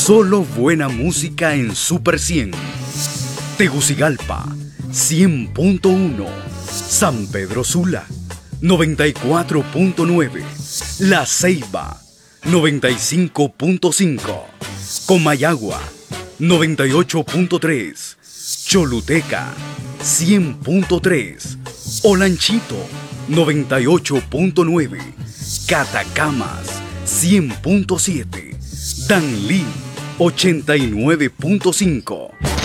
Solo buena música en Super 100. Tegucigalpa, 100.1. San Pedro Sula, 94.9. La Ceiba, 95.5. Comayagua, 98.3. Choluteca, 100.3. Olanchito, 98.9. Catacamas, 100.7. Danlí, 89.5.